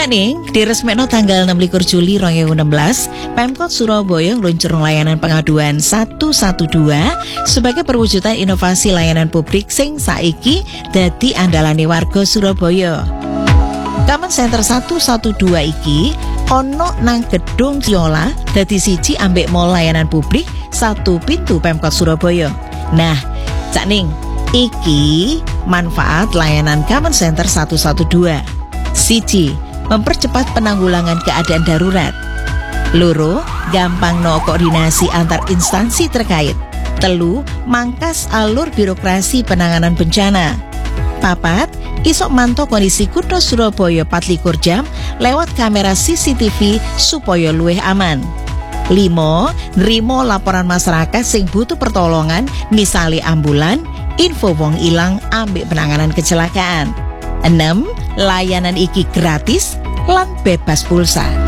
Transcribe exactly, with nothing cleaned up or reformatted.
Cak ning, diresmekno tanggal enam likur Juli dua ribu enam belas, Pemkot Surabaya ngluncur layanan pengaduan satu satu dua sebagai perwujudan inovasi layanan publik sing saiki dadi andalane warga Surabaya. Common Center satu satu dua iki ono nang gedung Tiola dadi siji ambek mall layanan publik satu pintu Pemkot Surabaya. Nah, Cak ning, iki manfaat layanan Common Center satu satu dua. Siji, mempercepat penanggulangan keadaan darurat. Loro, gampang no koordinasi antar instansi terkait. Telu, mangkas alur birokrasi penanganan bencana. Papat, isok mantau kondisi kutha Surabaya empat puluh lima jam lewat kamera C C T V supaya luwih aman. Limo, nrimo laporan masyarakat sing butuh pertolongan, misali ambulan, info wong ilang ambek penanganan kecelakaan. Enam, layanan iki gratis lan bebas pulsa.